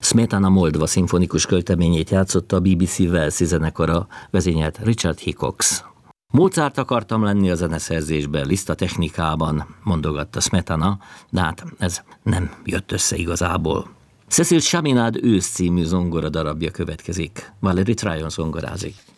Smetana Moldva szimfonikus költeményét játszotta a BBC Walesi zenekara, vezényelt Richard Hickox. Mozart akartam lenni a zeneszerzésben, Liszt technikában, mondogatta Smetana, de hát ez nem jött össze igazából. Cecil Chaminade ősz című zongora darabja következik. Valerie Tryon zongorázik.